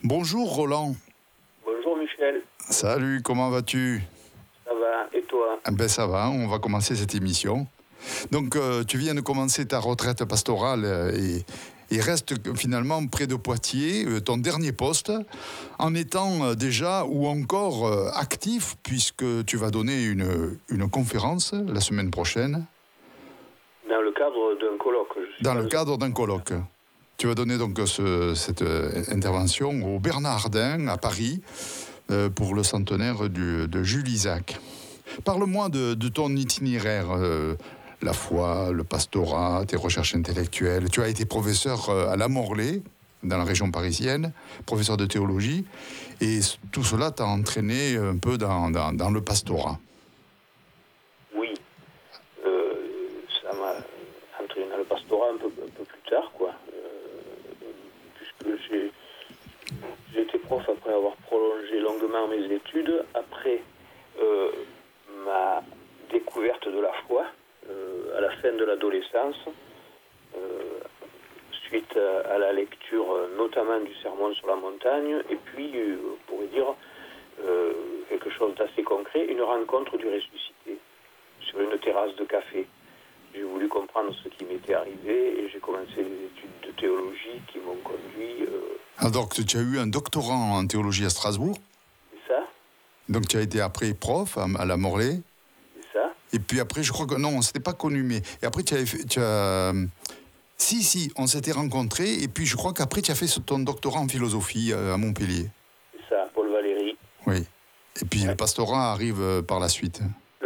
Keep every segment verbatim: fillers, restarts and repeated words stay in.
Bonjour Roland. Bonjour Michel. Salut, comment vas-tu? Ça va, et toi? Eh ben ça va, on va commencer cette émission. Donc euh, tu viens de commencer ta retraite pastorale et il reste finalement près de Poitiers, ton dernier poste, en étant déjà ou encore actif puisque tu vas donner une, une conférence la semaine prochaine. Dans le cadre d'un colloque. Je suis Dans le cadre d'un colloque. Tu vas donner donc ce, cette intervention au Bernardin à Paris euh, pour le centenaire du, de Jules Isaac. Parle-moi de, de ton itinéraire, euh, la foi, le pastorat, tes recherches intellectuelles. Tu as été professeur à La Morlaix, dans la région parisienne, professeur de théologie, et tout cela t'a entraîné un peu dans, dans, dans le pastorat. Oui, euh, ça m'a entraîné dans le pastorat un peu, un peu plus tard, quoi. Euh, puisque j'ai, j'ai été prof après avoir prolongé longuement mes études, après euh, ma découverte de la foi, euh, à la fin de l'adolescence, euh, suite à, à la lecture euh, notamment du Sermon sur la montagne, et puis, euh, on pourrait dire, euh, quelque chose d'assez concret, une rencontre du ressuscité sur une terrasse de café. J'ai voulu comprendre ce qui m'était arrivé et j'ai commencé des études de théologie qui m'ont conduit... Euh... Ah, donc tu as eu un doctorat en théologie à Strasbourg? C'est ça. Donc tu as été après prof à, à La Morlaix? C'est ça. Et puis après, je crois que non, on ne s'était pas connus, mais et après tu, avais fait, tu as... Si, si, on s'était rencontrés, et puis je crois qu'après tu as fait ton doctorat en philosophie à Montpellier. C'est ça, Paul Valéry. Oui. Et puis ouais. Le pastorat arrive par la suite.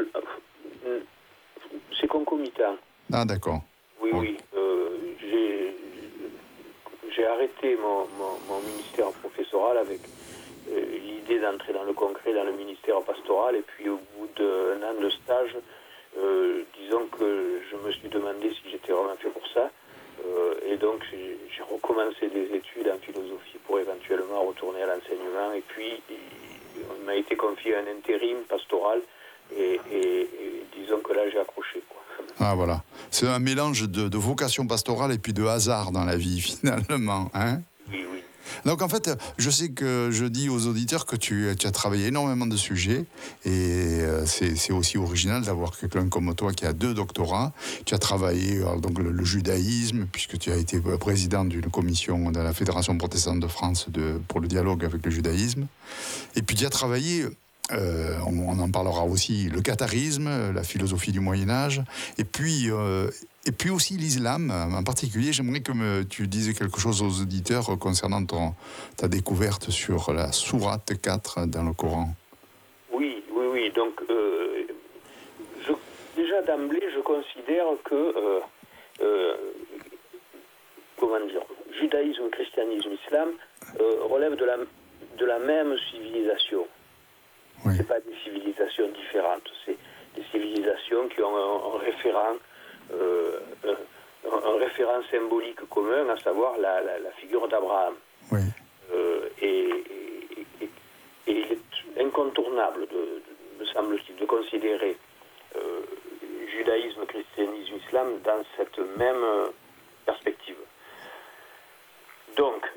C'est concomitant. Ah, d'accord. Oui, oui. oui. Euh, j'ai, j'ai arrêté mon, mon, mon ministère professoral avec euh, l'idée d'entrer dans le concret dans le ministère pastoral, et puis au bout d'un an de stage, euh, disons que je me suis demandé si j'étais vraiment fait pour ça. Euh, et donc j'ai, j'ai recommencé des études en philosophie pour éventuellement retourner à l'enseignement, et puis il m'a été confié un intérim pastoral et, et, et disons que là j'ai accroché, quoi. Ah voilà, c'est un mélange de, de vocation pastorale et puis de hasard dans la vie finalement, hein? Oui, oui. Donc en fait, je sais que je dis aux auditeurs que tu, tu as travaillé énormément de sujets et euh, c'est, c'est aussi original d'avoir quelqu'un comme toi qui a deux doctorats. Tu as travaillé alors, donc le, le judaïsme puisque tu as été président d'une commission de la Fédération protestante de France de, pour le dialogue avec le judaïsme. Et puis tu as travaillé... Euh, on, on en parlera aussi, le catharisme, la philosophie du Moyen-Âge, et puis, euh, et puis aussi l'islam en particulier. J'aimerais que me, tu dises quelque chose aux auditeurs concernant ton, ta découverte sur la sourate quatre dans le Coran. Oui, oui, oui. Donc, euh, je, déjà d'emblée, je considère que, euh, euh, comment dire, judaïsme, christianisme, islam euh, relèvent de la, de la même civilisation. Oui. C'est pas des civilisations différentes, c'est des civilisations qui ont un, un référent, euh, un, un référent symbolique commun, à savoir la, la, la figure d'Abraham. Oui. Euh, et, et, et, et il est incontournable, de, de, me semble-t-il, de considérer euh, judaïsme, christianisme, islam dans cette même perspective. Donc,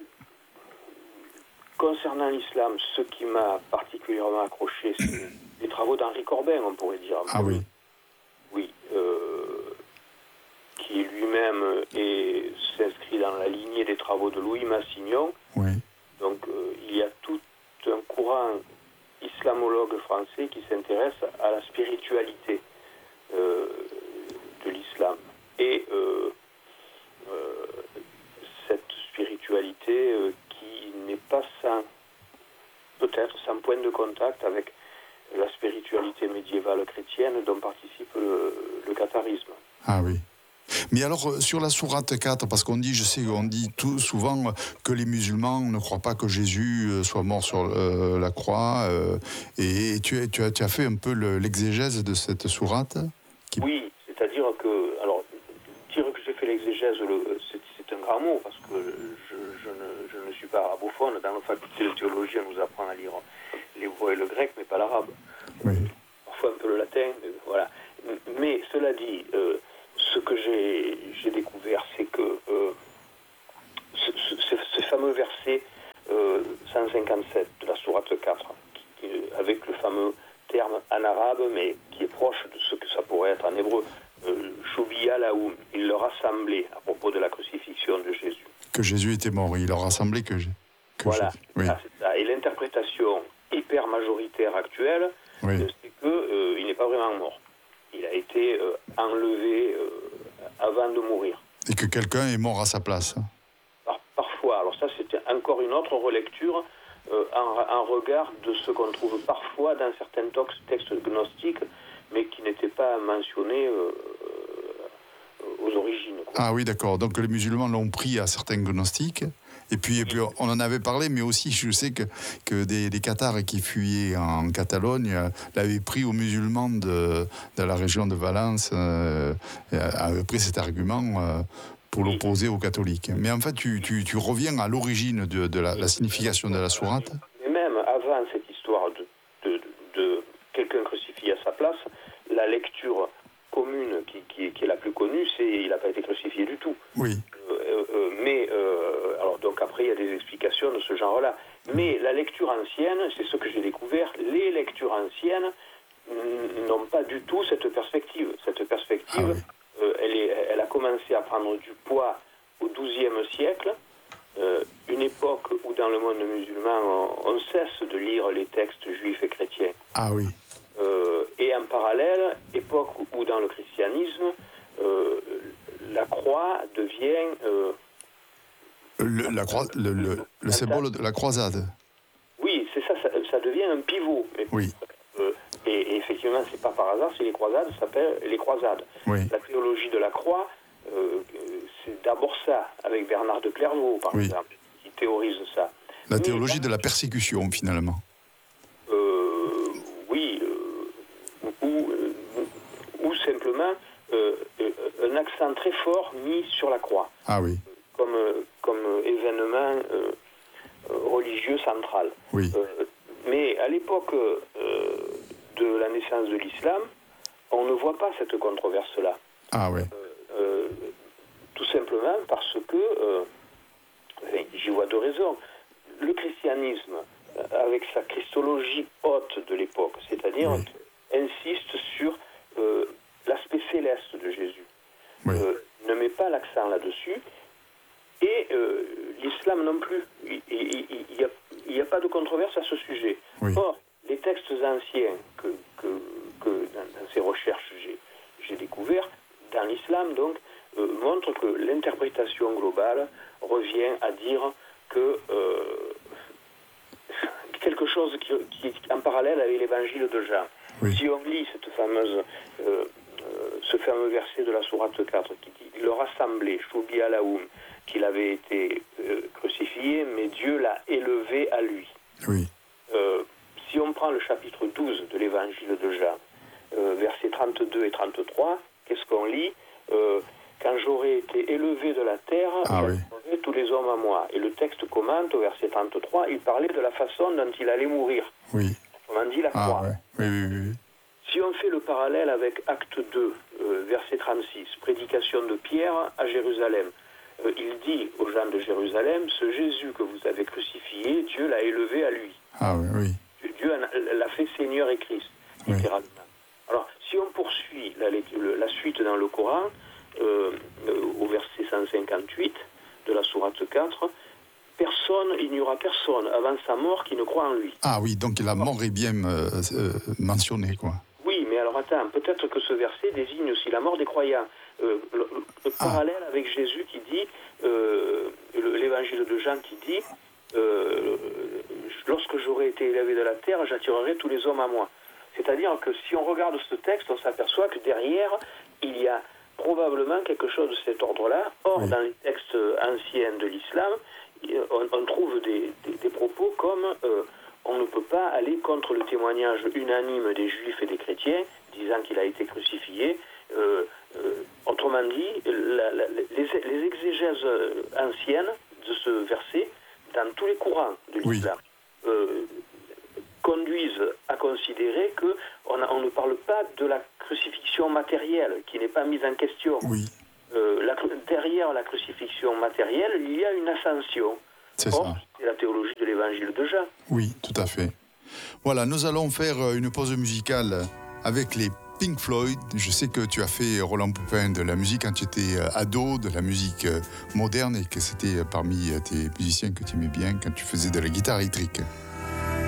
concernant l'islam, ce qui m'a particulièrement accroché, c'est les travaux d'Henri Corbin, on pourrait dire. Ah oui. Oui, euh, qui lui-même est, s'inscrit dans la lignée des travaux de Louis Massignon. Oui. Donc euh, il y a tout un courant islamologue français qui s'intéresse à la spiritualité euh, de l'islam. Et euh, euh, cette spiritualité euh, qui n'est pas sans, peut-être sans point de contact avec la spiritualité médiévale chrétienne dont participe le, le catharisme. Ah oui. Mais alors, sur la sourate quatre, parce qu'on dit, je sais, on dit tout souvent que les musulmans ne croient pas que Jésus soit mort sur euh, la croix, euh, et, et tu, as, tu, as, tu as fait un peu le, l'exégèse de cette sourate qui... Oui, c'est-à-dire que, alors, dire que j'ai fait l'exégèse, le, c'est, c'est un grand mot, parce que je, je, ne, je ne suis pas arabophone. Dans la faculté de théologie, on nous apprend à lire l'hébreu et le grec, mais pas l'arabe. Oui. Parfois un peu le latin, voilà. Mais cela dit, euh, ce que j'ai, j'ai découvert, c'est que euh, ce, ce, ce fameux verset euh, cent cinquante-sept de la sourate quatre, qui, qui, avec le fameux terme en arabe, mais qui est proche de ce que ça pourrait être en hébreu, Shuvia Laoum, il leur rassemblait à propos de la crucifixion de Jésus. Que Jésus était mort, il leur rassemblait que, que voilà, Jésus. Oui. Ah, c'est ça. Et l'interprétation hyper majoritaire actuelle, Oui. euh, c'est qu'il euh, n'est pas vraiment mort. Il a été euh, enlevé euh, avant de mourir. Et que quelqu'un est mort à sa place. Par, parfois, alors ça c'était encore une autre relecture euh, en, en regard de ce qu'on trouve parfois dans certains textes gnostiques, mais qui n'étaient pas mentionnés euh, euh, aux origines. Quoi. Ah oui, d'accord. Donc les musulmans l'ont pris à certains gnostiques. Et puis, et puis on en avait parlé, mais aussi je sais que, que des, des Cathares qui fuyaient en Catalogne euh, l'avaient pris aux musulmans de, de la région de Valence, euh, avaient pris cet argument euh, pour l'opposer aux catholiques. Mais en fait, tu, tu, tu reviens à l'origine de, de la, la signification de la sourate. Et même avant cette histoire de, de, de, de quelqu'un crucifié à sa place, la lecture commune qui, qui, qui est la plus connue, c'est il n'a pas été crucifié du tout. Oui. Euh, euh, mais, euh, alors donc après, il y a des explications de ce genre-là. Mais la lecture ancienne, c'est ce que j'ai découvert, les lectures anciennes n'ont pas du tout cette perspective. Cette perspective, ah oui. euh, elle, est, elle a commencé à prendre du poids au douzième siècle, euh, une époque où dans le monde musulman, on, on cesse de lire les textes juifs et chrétiens. Ah oui. Euh, et en parallèle, époque où dans le christianisme, euh, la croix devient... Euh, le, la croix, le, le, le symbole de la croisade. Oui, c'est ça, ça, ça devient un pivot. Oui. Euh, et, et effectivement, c'est pas par hasard si les croisades s'appellent les croisades. Oui. La théologie de la croix, euh, c'est d'abord ça, avec Bernard de Clairvaux, par oui. exemple, qui théorise ça. La théologie Mais, de la persécution, finalement. Euh, oui, euh, ou, ou simplement euh, un accent très fort mis sur la croix. Ah oui. Comme, comme événement euh, religieux central. Oui. Euh, mais à l'époque euh, de la naissance de l'islam, on ne voit pas cette controverse-là. Ah oui. Euh, euh, tout simplement parce que, euh, j'y vois deux raisons. Le christianisme, avec sa christologie haute de l'époque, c'est-à-dire oui. insiste sur euh, l'aspect céleste de Jésus. Oui. Euh, ne met pas l'accent là-dessus. Et euh, l'islam non plus. Il n'y a, a pas de controverse à ce sujet. Oui. Or, les textes anciens que, que, que dans, dans ces recherches j'ai, j'ai découvert, dans l'islam donc, euh, montrent que l'interprétation globale revient à dire que euh, quelque chose qui, qui est en parallèle avec l'évangile de Jean. Oui. Si on lit cette fameuse, euh, euh, ce fameux verset de la sourate quatre qui dit « Il leur assemblait, Shuvia Laoum », qu'il avait été euh, crucifié, mais Dieu l'a élevé à lui. Oui. Euh, si on prend le chapitre douze de l'évangile de Jean, euh, versets trente-deux et trente-trois, qu'est-ce qu'on lit euh, Quand j'aurai été élevé de la terre, ah, j'attirerai oui. tous les hommes à moi. Et le texte commente, au verset trente-trois, il parlait de la façon dont il allait mourir. Oui. On en dit la ah, croix. Ouais. Oui, oui, oui, oui. Si on fait le parallèle avec Acte deux, euh, verset trente-six, prédication de Pierre à Jérusalem, euh, il dit aux gens de Jérusalem, ce Jésus que vous avez crucifié, Dieu l'a élevé à lui. Ah oui, oui. Dieu l'a fait Seigneur et Christ, oui. littéralement. Alors, si on poursuit la, la suite dans le Coran, euh, euh, au verset cent cinquante-huit de la sourate quatre, personne, il n'y aura personne avant sa mort qui ne croit en lui. Ah oui, donc la mort est bien euh, euh, mentionnée, quoi. Oui, mais alors attends, peut-être que ce verset désigne aussi la mort des croyants. Euh, le, le ah. parallèle avec Jésus qui dit, euh, l'évangile de Jean qui dit, euh, lorsque j'aurai été élevé de la terre, j'attirerai tous les hommes à moi. C'est-à-dire que si on regarde ce texte, on s'aperçoit que derrière, il y a probablement quelque chose de cet ordre-là. Or, oui. dans les textes anciens de l'islam, on, on trouve des, des, des propos comme euh, on ne peut pas aller contre le témoignage unanime des juifs et des chrétiens, disant qu'il a été crucifié. Euh, euh, autrement dit, la, la, les, les exégèses anciennes de ce verset, dans tous les courants de l'islam, oui. euh, conduisent à considérer qu'on on ne parle pas de la crucifixion matérielle, qui n'est pas mise en question. Oui. Euh, la, derrière la crucifixion matérielle, il y a une ascension. C'est Or, ça. c'est la théologie de l'évangile de Jean. Oui, tout à fait. Voilà, nous allons faire une pause musicale avec les Pink Floyd. Je sais que tu as fait, Roland Poupin, de la musique quand tu étais ado, de la musique moderne, et que c'était parmi tes musiciens que tu aimais bien quand tu faisais de la guitare électrique.